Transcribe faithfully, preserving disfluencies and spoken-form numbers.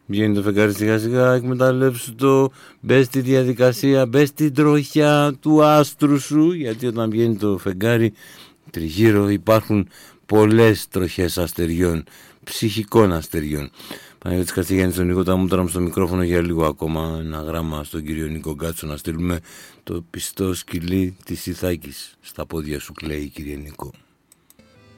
Βγαίνει το φεγγάρι σιγά σιγά, εκμεταλλεύσου το, μπες στη διαδικασία, μπες στην τροχιά του άστρου σου, γιατί όταν βγαίνει το φεγγάρι τριγύρω υπάρχουν πολλές τροχές αστεριών, ψυχικών αστεριών. Παναγιώτης Καστιγιάννης στον Νίκο Ταμούτρα στο μικρόφωνο για λίγο ακόμα. Ένα γράμμα στον κύριο Νίκο Γκάτσο να στείλουμε. Το πιστό σκυλί της Ιθάκης στα πόδια σου κλαίει, κύριε Νίκο.